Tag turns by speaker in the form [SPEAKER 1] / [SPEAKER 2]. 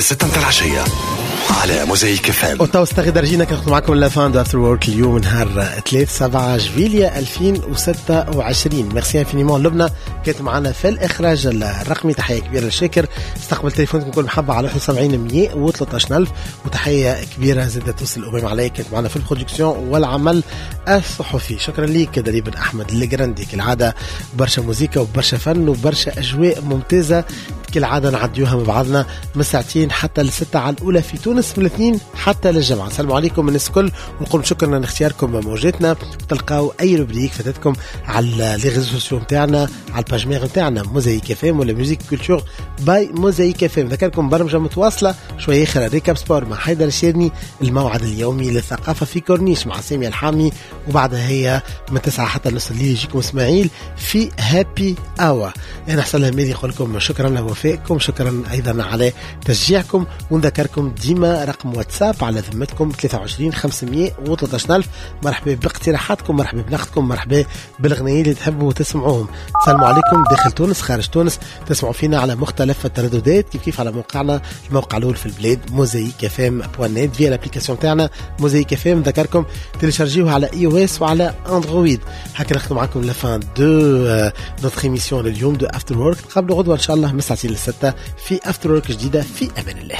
[SPEAKER 1] 6 متاع العشية على موزايك فام.
[SPEAKER 2] وتو استغدر جينا كنخدم معكم لافان دو افتر وورك اليوم نهار 3/7 جويليا 2026. ميرسي انفينيمون لبنى كانت معنا في الاخراج الرقمي. تحيه كبيره لشاكر استقبل تليفونكم كل محبه على 71 113,000. وتحيه كبيره زادت توصل الامام علي كانت معنا في البرودكسيون والعمل الصحفي. شكرا ليك دريب احمد الجراندي كالعاده. برشا موسيقى وبرشا فن وبرشا اجواء ممتازه كالعاده نعديوها مع بعضنا من ساعتين حتى لستة على الاولى في تونس، من الاثنين حتى للجمعه. السلام عليكم من الناس الكل ونقول شكرا لاختياركم موجتنا. وتلقاو اي روبريك فاتتكم على لي ريزو سوسيو نتاعنا على الباج ميغ نتاعنا موزايك اف ام ولا ميوزيك كولتور باي موزايك اف ام. ذكركم برمجه متواصله شويه اخرى ريكاب سبور مع حيدر الشيرني، الموعد اليومي للثقافه في كورنيش مع سامي الحامي، وبعدها هي من 9 حتى نص الليل يجيكم اسماعيل في هابي اور. انا حسن الهميدي نقول لكم شكرا لوفائكم، شكرا ايضا على تشجيعكم، ونذكركم ديما رقم واتساب على ذمتكم 23 513,000. مرحبا باقتراحاتكم، مرحبا بنقدكم، مرحبا بالاغنيات اللي تحبوا تسمعوهم. السلام عليكم داخل تونس خارج تونس، تسمعوا فينا على مختلف الترددات كيف على موقعنا، الموقع الاول في البلاد موزايك اف ام .net فيا الابليكاسيون تاعنا موزايك اف ام. نذكركم تلشارجيوها على اي او اس وعلى اندرويد. هكا نختم معكم لفان دو نوتر ايميسيون اليوم دو افتر وورك. قبل غدوه ان شاء الله من 9 ل 6 في افتر وورك جديده في امان الله.